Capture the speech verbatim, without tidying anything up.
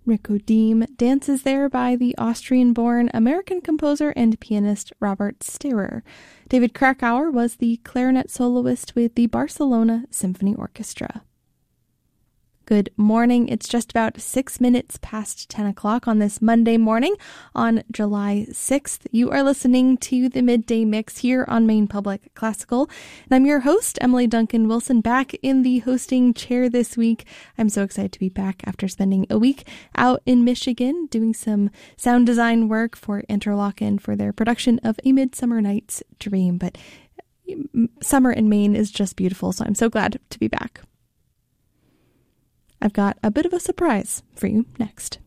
Requiem dances there by the Austrian-born American composer and pianist Robert Steurer. David Krakauer was the clarinet soloist with the Barcelona Symphony Orchestra. Good morning. It's just about six minutes past ten o'clock on this Monday morning on July sixth. You are listening to the Midday Mix here on Maine Public Classical. And I'm your host, Emily Duncan Wilson, back in the hosting chair this week. I'm so excited to be back after spending a week out in Michigan doing some sound design work for Interlochen for their production of A Midsummer Night's Dream. But summer in Maine is just beautiful, so I'm so glad to be back. I've got a bit of a surprise for you next.